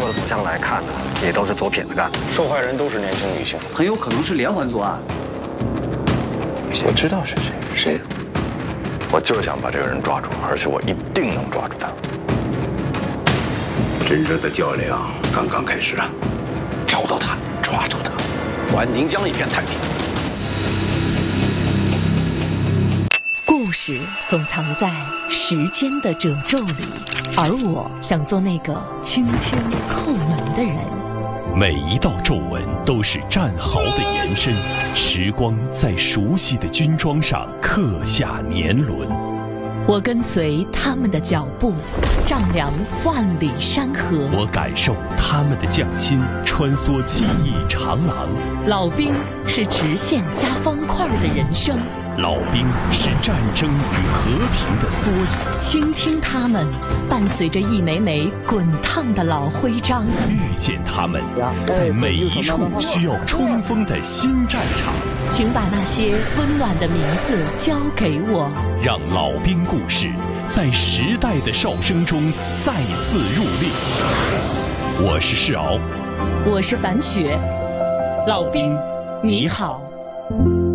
的走向来看呢，也都是左撇子干的。 受害人都是年轻女性， 很有可能是连环作案。 我知道是谁， 谁？我就想把这个人抓住，而且我一定能抓住他。 真正的较量刚刚开始啊！ 找到他，抓住他，还宁江一片太平。 故事总藏在时间的褶皱里，而我想做那个轻轻叩门的人。 每一道皱纹都是战壕的延伸，时光在熟悉的军装上刻下年轮。 我跟随他们的脚步，丈量万里山河。 我感受他们的匠心，穿梭记忆长廊。 老兵是直线加方块的人生， 老兵是战争与和平的缩影。 倾听他们，伴随着一枚枚滚烫的老徽章。 遇见他们，在每一处需要冲锋的新战场。 请把那些温暖的名字交给我， 让老兵故事在时代的哨声中再次入列。我是世敖， 我是樊雪，老兵，你好。